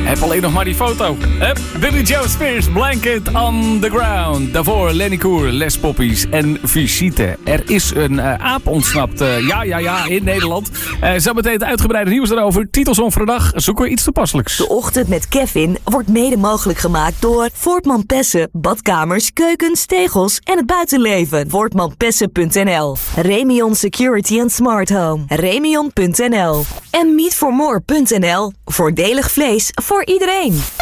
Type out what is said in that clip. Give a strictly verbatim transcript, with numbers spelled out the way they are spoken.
Heb alleen nog maar die foto. Hup, Billy Joe Spears, Blanket on the Ground. Daarvoor Lenny Koer, Les Poppies en Visite. Er is een uh, aap ontsnapt. Uh, ja, ja, ja, in Nederland. Uh, zo meteen het uitgebreide nieuws daarover. Titels van dag. Zoeken we iets toepasselijks. De Ochtend met Kevin wordt mede mogelijk gemaakt door Voortman Pessen, badkamers, keukens, tegels en het buitenleven. Voortman Pessen punt n l. Remion Security and Smart Home. Remion punt n l. En meat for more punt n l. Voordelig vlees voor iedereen.